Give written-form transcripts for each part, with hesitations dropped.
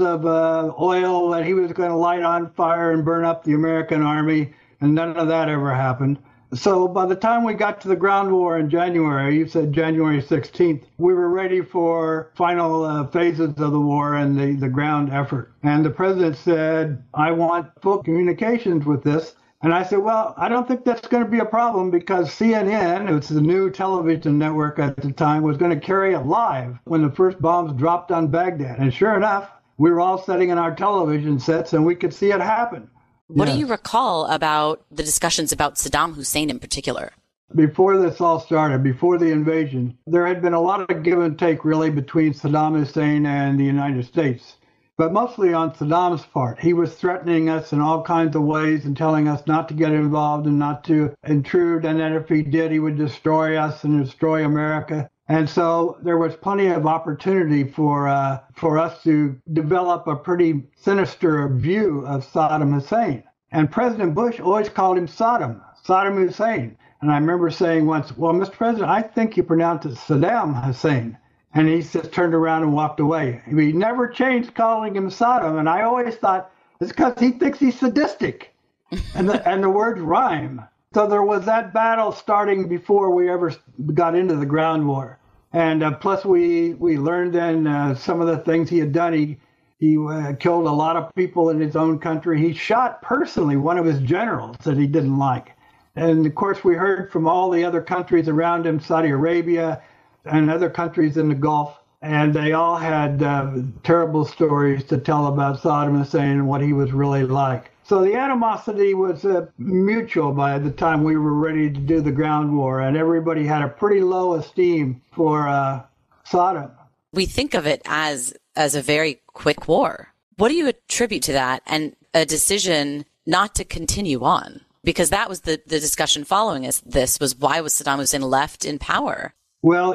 of oil that he was going to light on fire and burn up the American army, and none of that ever happened. So by the time we got to the ground war in January, you said January 16th, we were ready for final phases of the war and the ground effort. And the president said, I want full communications with this. And I said, well, I don't think that's going to be a problem because CNN, it's the new television network at the time, was going to carry it live when the first bombs dropped on Baghdad. And sure enough, we were all sitting in our television sets and we could see it happen. What do you recall about the discussions about Saddam Hussein in particular? Before this all started, before the invasion, there had been a lot of give and take really between Saddam Hussein and the United States. But mostly on Saddam's part. He was threatening us in all kinds of ways and telling us not to get involved and not to intrude. And then if he did, he would destroy us and destroy America. And so there was plenty of opportunity for us to develop a pretty sinister view of Saddam Hussein. And President Bush always called him Saddam Hussein. And I remember saying once, well, Mr. President, I think you pronounce it Saddam Hussein. And he just turned around and walked away. He never changed calling him Saddam. And I always thought it's because he thinks he's sadistic. And the words rhyme. So there was that battle starting before we ever got into the ground war. And plus we learned then some of the things he had done. He killed a lot of people in his own country. He shot personally one of his generals that he didn't like. And of course, we heard from all the other countries around him, Saudi Arabia, and other countries in the Gulf, and they all had terrible stories to tell about Saddam Hussein and what he was really like. So the animosity was mutual by the time we were ready to do the ground war, and everybody had a pretty low esteem for Saddam. We think of it as a very quick war. What do you attribute to that and a decision not to continue on? Because that was the discussion following this was why was Saddam Hussein left in power? Well,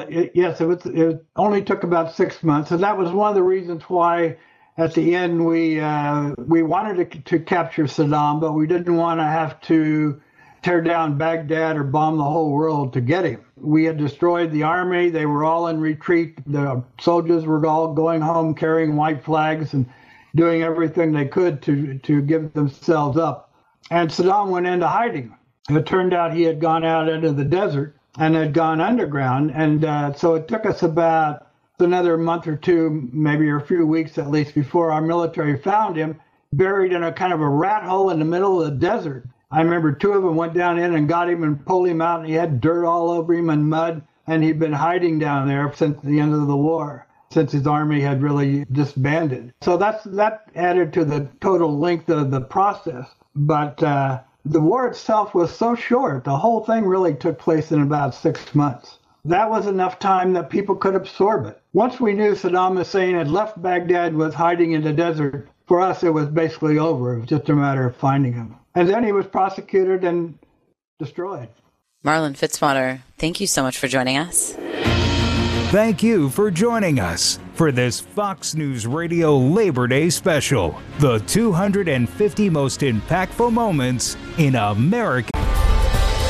it only took about 6 months, and that was one of the reasons why at the end we wanted to capture Saddam, but we didn't want to have to tear down Baghdad or bomb the whole world to get him. We had destroyed the army. They were all in retreat. The soldiers were all going home carrying white flags and doing everything they could to give themselves up. And Saddam went into hiding. It turned out he had gone out into the desert and had gone underground. And so it took us about another month or two, maybe a few weeks at least, before our military found him, buried in a kind of a rat hole in the middle of the desert. I remember two of them went down in and got him and pulled him out, and he had dirt all over him and mud, and he'd been hiding down there since the end of the war, since his army had really disbanded. So that added to the total length of the process. But the war itself was so short. The whole thing really took place in about 6 months. That was enough time that people could absorb it. Once we knew Saddam Hussein had left Baghdad, was hiding in the desert, for us it was basically over. It was just a matter of finding him. And then he was prosecuted and destroyed. Marlin Fitzwater, thank you so much for joining us. Thank you for joining us for this Fox News Radio Labor Day special, the 250 most impactful moments in American